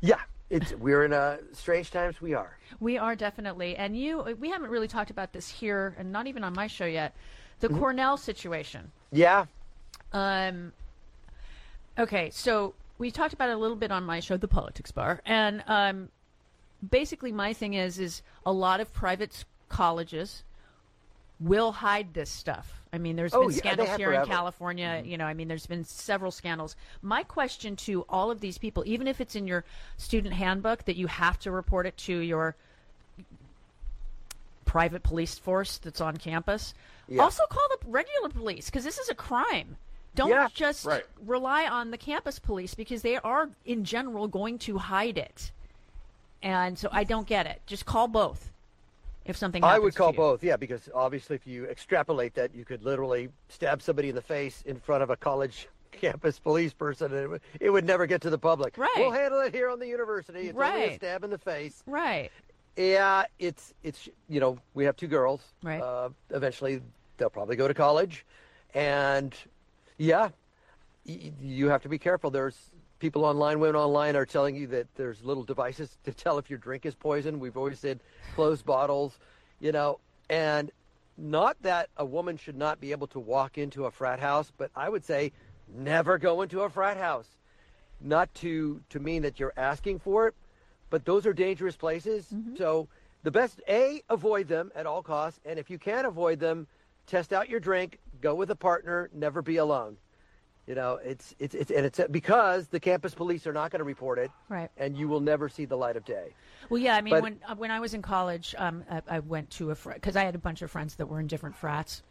Yeah, we're in strange times. We are. We are definitely. And we haven't really talked about this here, and not even on my show yet. The Cornell situation. Yeah. Okay, so we talked about it a little bit on my show, The Politics Bar, and basically my thing is a lot of private colleges will hide this stuff. I mean, there's been scandals here forever. in California. You know, I mean, there's been several scandals. My question to all of these people, even if it's in your student handbook that you have to report it to your private police force that's on campus, also call the regular police, because this is a crime. Don't just rely on the campus police, because they are, in general, going to hide it. And so I don't get it. Just call both if something happens. I would call to you. both, yeah, because obviously if you extrapolate that, you could literally stab somebody in the face in front of a college campus police person, and it would never get to the public. Right. We'll handle it here on the university. It's only a stab in the face. Right. Yeah, it's we have two girls. Right. Eventually, they'll probably go to college, and yeah, you have to be careful. There's people online, women online are telling you that there's little devices to tell if your drink is poison. We've always said closed bottles, and not that a woman should not be able to walk into a frat house, but I would say never go into a frat house. Not to mean that you're asking for it, but those are dangerous places. Mm-hmm. So the best, avoid them at all costs. And if you can avoid them, test out your drink, go with a partner, never be alone. It's because the campus police are not going to report it, right? And you will never see the light of day. Well, yeah, I mean, when I was in college, I went to because I had a bunch of friends that were in different frats,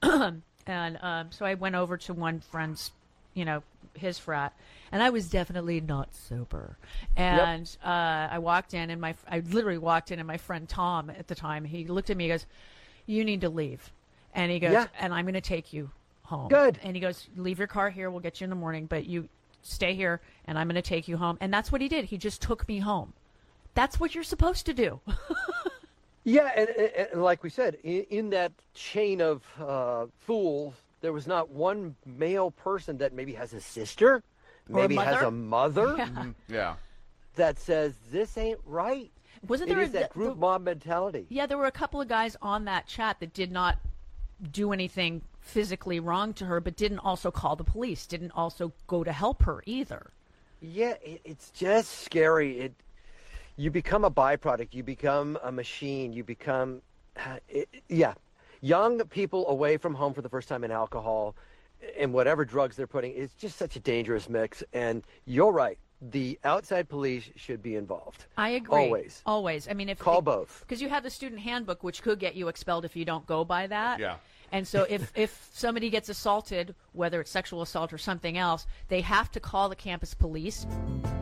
and so I went over to one friend's, his frat, and I was definitely not sober. And I walked in, and I literally walked in, and my friend Tom at the time, he looked at me, he goes, "You need to leave," and he goes, "And I'm going to take you home." Good. And he goes, "Leave your car here. We'll get you in the morning, but you stay here, and I'm going to take you home." And that's what he did. He just took me home. That's what you're supposed to do. Yeah, and like we said, in that chain of fools, there was not one male person that maybe has a sister, maybe has a mother, that says this ain't right. Wasn't there that group mob mentality? Yeah, there were a couple of guys on that chat that did not do anything physically wrong to her, but didn't also call the police, didn't also go to help her either. Yeah, it's just scary. You become a byproduct. You become a machine. You become, young people away from home for the first time in alcohol and whatever drugs they're putting. It's just such a dangerous mix. And you're right. The outside police should be involved. I agree. Always. I mean, call both. Because you have the student handbook, which could get you expelled if you don't go by that. Yeah. And so if somebody gets assaulted, whether it's sexual assault or something else, they have to call the campus police.